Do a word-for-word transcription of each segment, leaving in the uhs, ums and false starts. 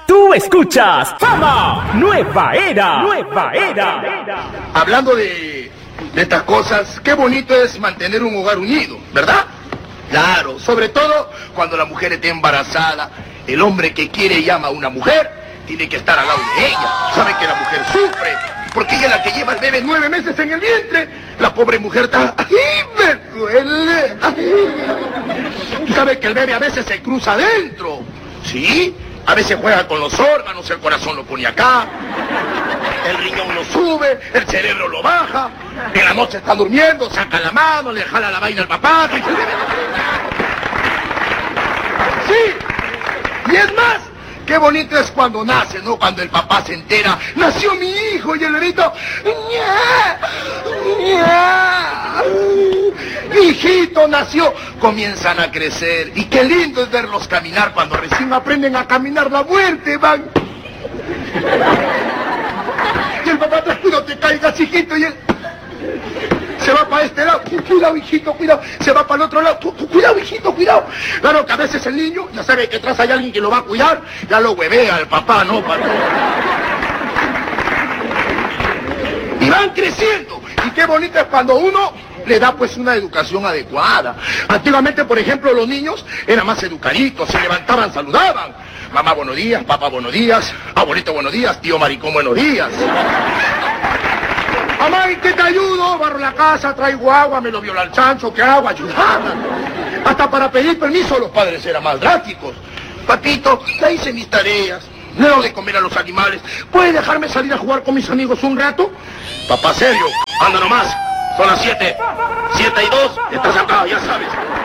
Tú escuchas Fama Nueva Era. Nueva Era. Hablando de, de estas cosas, qué bonito es mantener un hogar unido, ¿verdad? Claro, sobre todo cuando la mujer está embarazada. El hombre que quiere y ama a una mujer tiene que estar al lado de ella. Sabe que la mujer sufre, porque ella es la que lleva al bebé nueve meses en el vientre. La pobre mujer está... ¡Ay, me duele! Ay. Sabe que el bebé a veces se cruza adentro, ¿sí? A veces juega con los órganos, el corazón lo pone acá, el riñón lo sube, el cerebro lo baja, en la noche está durmiendo, saca la mano, le jala la vaina al papá. Sí, y es más, qué bonito es cuando nace, ¿no? Cuando el papá se entera, nació mi hijo, y el bebito, ¡ña! ¡ña! Mi hijito nació, comienzan a crecer, y qué lindo es verlos caminar cuando recién aprenden a caminar la muerte, van. Y el papá te cuida, te caigas, hijito, y él se va para este lado, cuidado, hijito, cuidado, se va para el otro lado, cuidado, hijito, cuidado. Claro que a veces el niño ya sabe que atrás hay alguien que lo va a cuidar, ya lo huevea al papá, ¿no? Para... Y van creciendo, y qué bonito es cuando uno le da pues una educación adecuada. Antiguamente, por ejemplo, los niños eran más educaditos, se levantaban, saludaban. Mamá, buenos días, papá, buenos días, abuelito, buenos días, tío maricón, buenos días. Mamá, ¿en qué te ayudo? Barro la casa, traigo agua, me lo viola el chancho, ¿qué hago? Ayudaban. Hasta para pedir permiso los padres eran más drásticos. Papito, ya hice mis tareas, le doy de comer a los animales, ¿puede dejarme salir a jugar con mis amigos un rato? Papá, serio, anda nomás. Son las siete, siete y dos, estás acá, ya sabes.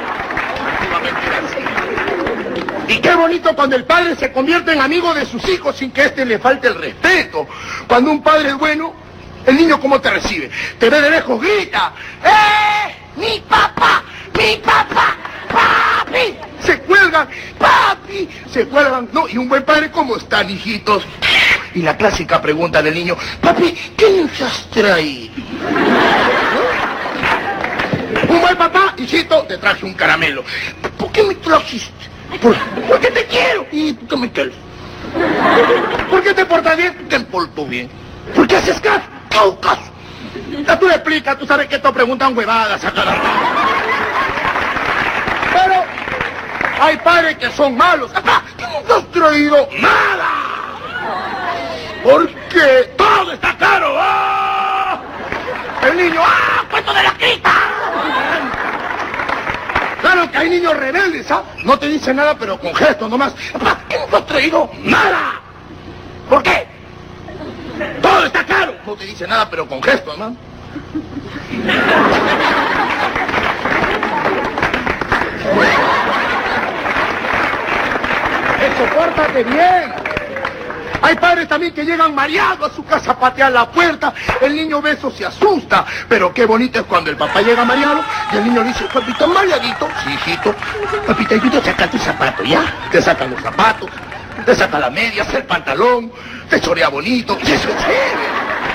Y qué bonito cuando el padre se convierte en amigo de sus hijos sin que éste le falte el respeto. Cuando un padre es bueno, el niño ¿cómo te recibe? Te ve de lejos, grita, ¡eh! ¡Mi papá! ¡Mi papá! ¡Papi! Se cuelgan, ¡papi! Se cuelgan, ¿no? Y un buen padre, ¿cómo están, hijitos? Y la clásica pregunta del niño, papi, ¿qué nos has traído? Un buen papá, hijito, te traje un caramelo. ¿Por qué me trajiste? ¿Por, porque te quiero. ¿Y por qué me quieres? ¿Por qué te portas bien? Te porto bien. ¿Por qué haces caso? Hago caso. Ya tú le explicas, tú sabes que te preguntan huevadas a cada rato. Pero hay padres que son malos. Papá, ¿qué nos has traído? ¡Nada! Porque todo está caro. ¡Ah! El niño, ¡ah! ¡Puesto de la quita! Claro que hay niños rebeldes, ¿ah? No te dicen nada, pero con gestos nomás. Papá, ¿qué nos has traído? ¡Nada! ¿Por qué? Todo está caro. No te dice nada, pero con gestos, ¿no? Eso, pórtate bien. Hay padres también que llegan mareados a su casa, patean la puerta, el niño ve eso, se asusta. Pero qué bonito es cuando el papá llega mareado y el niño le dice, papito, mareadito. Sí, hijito. Papito, ayuda a sacar tu zapato, ¿ya? Te sacan los zapatos, te saca las medias, el pantalón, te chorea bonito, y eso es chévere.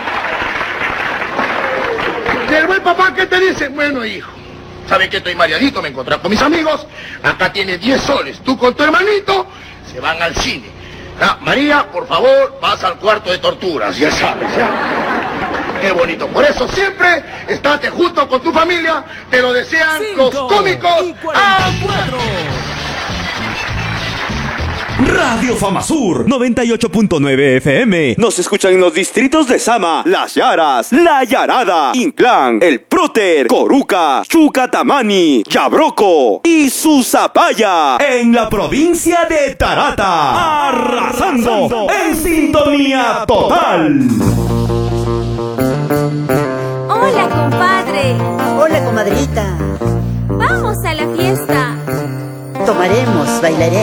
Y el buen papá, ¿qué te dice? Bueno, hijo, ¿sabes que estoy mareadito? Me encontré con mis amigos, acá tienes diez soles, tú con tu hermanito, se van al cine. Ah, María, por favor, vas al cuarto de torturas, ya sabes, ya. Qué bonito. Por eso siempre estate junto con tu familia, te lo desean los cómicos. Radio Fama Sur noventa y ocho punto nueve F M. Nos escuchan en los distritos de Sama, Las Yaras, La Yarada, Inclán, El Próter, Coruca, Chucatamani, Yabroco y Susapaya. En la provincia de Tarata. Arrasando en sintonía total. Hola, compadre. Hola, comadrita. Vamos a la fiesta. Tomaremos, bailaré.